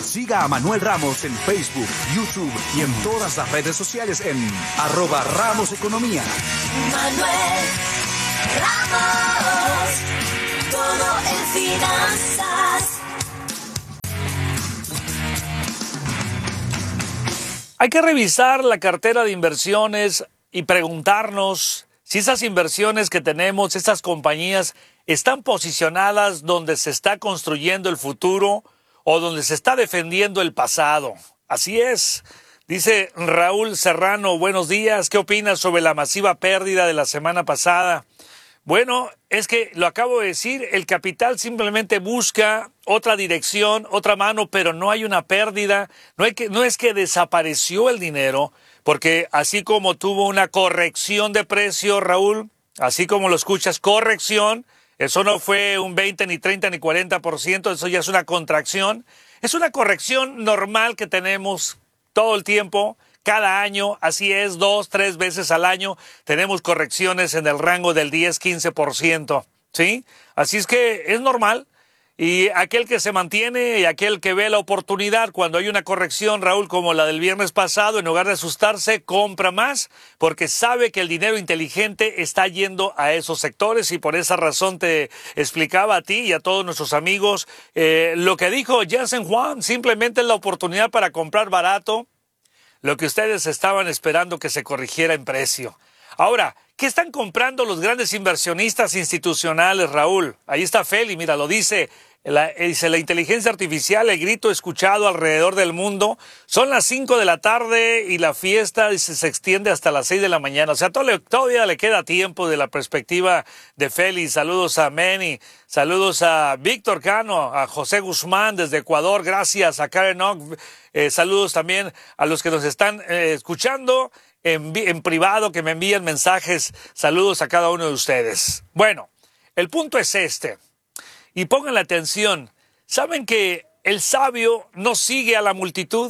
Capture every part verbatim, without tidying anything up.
Siga a Manuel Ramos en Facebook, YouTube y en todas las redes sociales en arroba Ramos Economía. Manuel Ramos, todo en finanzas. Hay que revisar la cartera de inversiones y preguntarnos si esas inversiones que tenemos, esas compañías, están posicionadas donde se está construyendo el futuro o donde se está defendiendo el pasado. Así es. Dice Raúl Serrano, buenos días. ¿Qué opinas sobre la masiva pérdida de la semana pasada? Bueno, es que lo acabo de decir, el capital simplemente busca otra dirección, otra mano, pero no hay una pérdida. No, hay que, no es que desapareció el dinero, porque así como tuvo una corrección de precio, Raúl, así como lo escuchas, corrección, eso no fue un veinte, ni treinta, ni cuarenta por ciento, eso ya es una contracción. Es una corrección normal que tenemos todo el tiempo, cada año, así es, dos, tres veces al año tenemos correcciones en el rango del diez, quince por ciento, ¿sí? Así es que es normal. Y aquel que se mantiene y aquel que ve la oportunidad cuando hay una corrección, Raúl, como la del viernes pasado, en lugar de asustarse, compra más porque sabe que el dinero inteligente está yendo a esos sectores y por esa razón te explicaba a ti y a todos nuestros amigos eh, lo que dijo Jensen Huang, simplemente es la oportunidad para comprar barato lo que ustedes estaban esperando que se corrigiera en precio. Ahora, ¿qué están comprando los grandes inversionistas institucionales, Raúl? Ahí está Feli, mira, lo dice, la, dice la inteligencia artificial, el grito escuchado alrededor del mundo. Son las cinco de la tarde y la fiesta dice, se extiende hasta las seis de la mañana. O sea, todo, todavía le queda tiempo de la perspectiva de Feli. Saludos a Manny, saludos a Víctor Cano, a José Guzmán desde Ecuador, gracias a Karen Ock. Eh, saludos también a los que nos están eh, escuchando en, en privado, que me envían mensajes. Saludos a cada uno de ustedes. Bueno, el punto es este. Y pongan la atención. ¿Saben que el sabio no sigue a la multitud?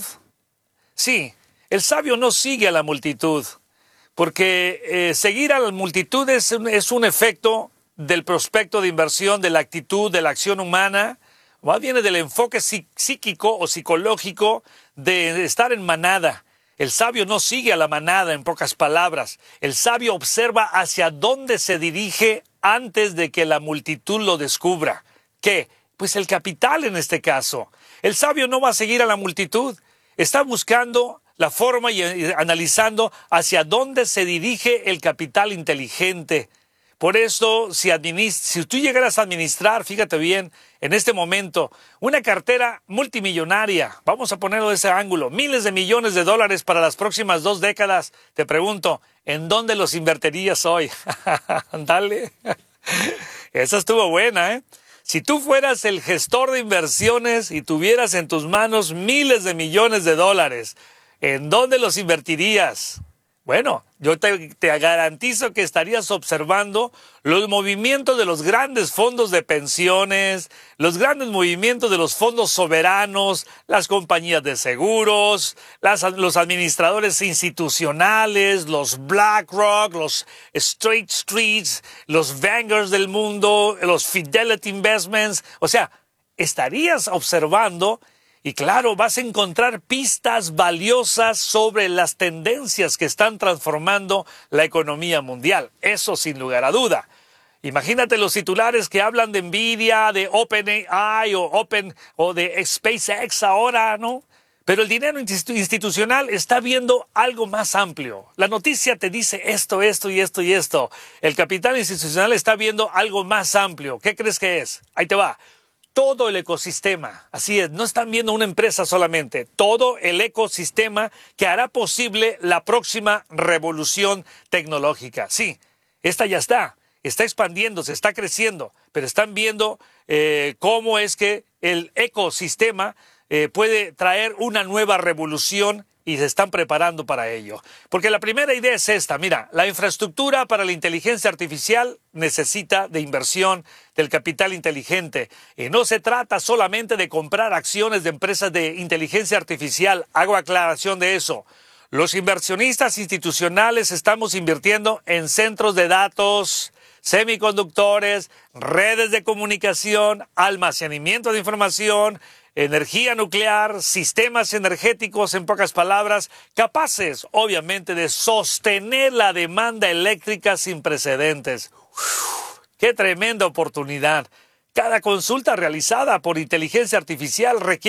Sí, el sabio no sigue a la multitud. Porque eh, seguir a la multitud es un, es un efecto del prospecto de inversión, de la actitud, de la acción humana. Más viene del enfoque psíquico o psicológico de estar en manada. El sabio no sigue a la manada, en pocas palabras. El sabio observa hacia dónde se dirige antes de que la multitud lo descubra. ¿Qué? Pues el capital en este caso. El sabio no va a seguir a la multitud. Está buscando la forma y analizando hacia dónde se dirige el capital inteligente. Por eso, si, si tú llegaras a administrar, fíjate bien, en este momento, una cartera multimillonaria, vamos a ponerlo de ese ángulo, miles de millones de dólares para las próximas dos décadas, te pregunto, ¿en dónde los invertirías hoy? Dale. Esa estuvo buena, ¿eh? Si tú fueras el gestor de inversiones y tuvieras en tus manos miles de millones de dólares, ¿en dónde los invertirías? Bueno, yo te, te garantizo que estarías observando los movimientos de los grandes fondos de pensiones, los grandes movimientos de los fondos soberanos, las compañías de seguros, las, los administradores institucionales, los BlackRock, los State Streets, los Vanguards del mundo, los Fidelity Investments. O sea, estarías observando. Y claro, vas a encontrar pistas valiosas sobre las tendencias que están transformando la economía mundial. Eso sin lugar a duda. Imagínate los titulares que hablan de Nvidia, de OpenAI o Open o de SpaceX ahora, ¿no? Pero el dinero institucional está viendo algo más amplio. La noticia te dice esto, esto y esto y esto. El capital institucional está viendo algo más amplio. ¿Qué crees que es? Ahí te va. Todo el ecosistema, así es, no están viendo una empresa solamente, todo el ecosistema que hará posible la próxima revolución tecnológica. Sí, esta ya está, está expandiéndose, está creciendo, pero están viendo eh, cómo es que el ecosistema eh, puede traer una nueva revolución y se están preparando para ello. Porque la primera idea es esta, mira, la infraestructura para la inteligencia artificial necesita de inversión del capital inteligente. Y no se trata solamente de comprar acciones de empresas de inteligencia artificial, hago aclaración de eso. Los inversionistas institucionales estamos invirtiendo en centros de datos, semiconductores, redes de comunicación, almacenamiento de información, energía nuclear, sistemas energéticos, en pocas palabras, capaces, obviamente, de sostener la demanda eléctrica sin precedentes. Uf, ¡qué tremenda oportunidad! Cada consulta realizada por inteligencia artificial requiere